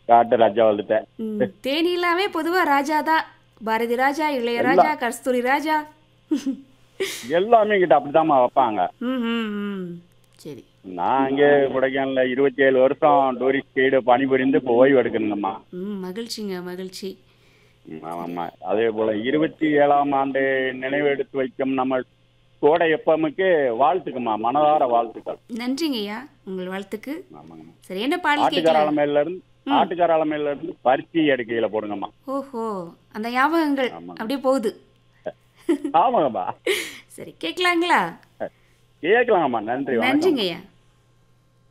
காட்டு ராஜா வந்துட்டேன். தேனிலாமே பொதுவா ராஜா தான். பாரதி ராஜா, இளையராஜா, எல்லாம் கஸ்தூரி ராஜா. எல்லாமே கிட்ட அப்படித்தாம்மா வைப்பாங்க. ம் ம் ம் சரி. நான் இங்கே கொடைக்கானல்ல 27 வருஷம் டூரிஸ்ட் கைடு பணிபுரிந்து இப்போ ஓய்வு எடுக்கணுங்கம்மா. மகிழ்ச்சிங்க மகிழ்ச்சி. ஆமாம்மா. அதே போல 27ஆம் ஆண்டு நினைவு எடுத்து வைக்கும் நம்ம கோடை எப்பமுக்கு வாழ்த்துக்குமா, மனதார வாழ்த்துக்கள். நன்றிங்கய்யா உங்கள் வாழ்த்துக்கு. ஆமாங்கம்மா. சரி, என்ன பாடல் ஆட்டுக்கார கேட்கலாம்? அலமையில இருந்து ஆட்டுக்கார அலமையில இருந்து பருத்தி எடுக்கையில போடுங்கம்மா. ஓஹோ, அந்த ஞாபகங்கள் ஆமாங்க. அப்படியே போகுது. ஆமாங்கம்மா. சரி, கேட்கலாங்களா? கேட்கலாங்கம்மா. நன்றி, வணக்கம். நன்றிங்கய்யா.